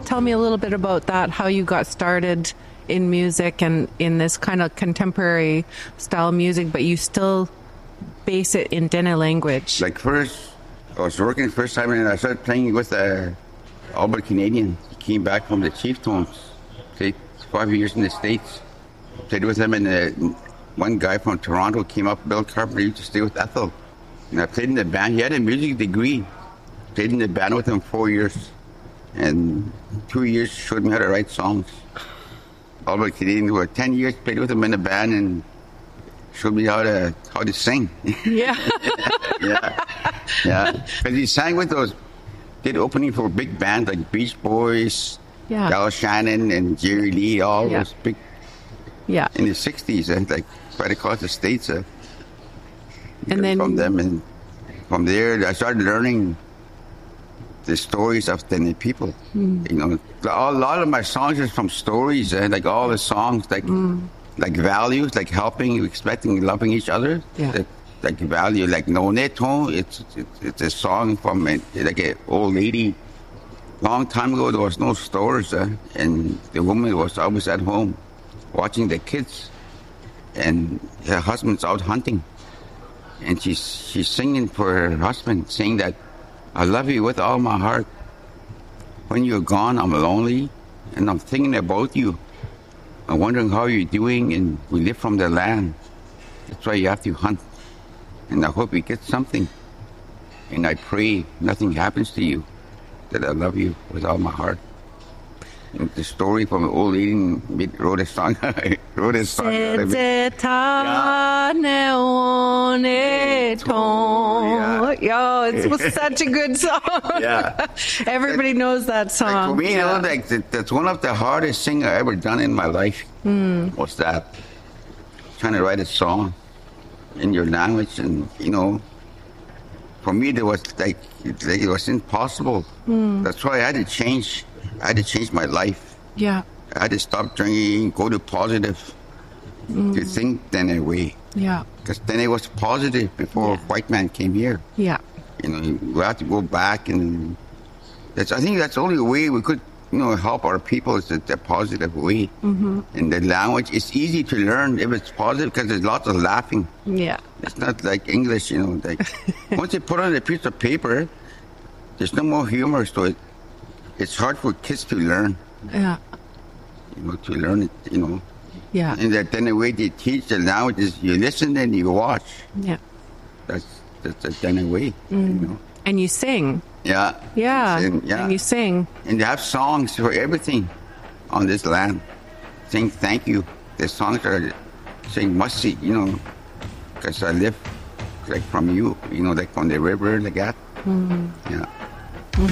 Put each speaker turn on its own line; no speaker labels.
tell me a little bit about that, how you got started in music and in this kind of contemporary style music, but you still base it in Dene language.
Like first, I was working first time and I started playing with Albert Canadian. He came back from the Chieftones. Played 5 years in the States. Played with him and one guy from Toronto came up, Bill Carpenter, used to stay with Ethel. And I played in the band. He had a music degree. Played in the band with him 4 years. And 2 years showed me how to write songs. Albert Canadian, for 10 years, played with him in the band and showed me how to sing.
Yeah.
Yeah. Because he sang with those, did opening for big bands like Beach Boys, Al Shannon and Jerry Lee, all those big, in the 60s, and like right across the States. And then from them, and from there, I started learning the stories of the people. You know, a lot of my songs are from stories, and like all the songs, like values, like helping, respecting, loving each other. Like value, like No Neton. It's a song from like an old lady. Long time ago, there was no stores, and the woman was always at home, watching the kids, and her husband's out hunting, and she's singing for her husband, saying that, I love you with all my heart. When you're gone, I'm lonely, and I'm thinking about you. I'm wondering how you're doing, and we live from the land. That's why you have to hunt. And I hope you get something. And I pray nothing happens to you, that I love you with all my heart. And the story from an old lady wrote a song.
It was such a good song. Everybody knows that song.
Like for me, you know, like that's one of the hardest things I ever done in my life. Was that trying to write a song in your language, and you know, for me, there was like it was impossible. That's why I had to change. I had to change my life. I had to stop drinking, go to positive, to think Dene way. Because Dene was positive before white man came here. You know, we have to go back, and I think that's the only way we could, you know, help our people is the positive way. And the language is easy to learn if it's positive because there's lots of laughing. It's not like English, you know. Like once you put on a piece of paper, there's no more humor to it. It's hard for kids to learn. You know, to learn it, you know. And then the way they teach the language is you listen and you watch. That's the Dene way, you know.
And you sing. And you sing.
And they have songs for everything on this land. Saying thank you. The songs are saying mercy, you know, because I live like from you, you know, like from the river, like that.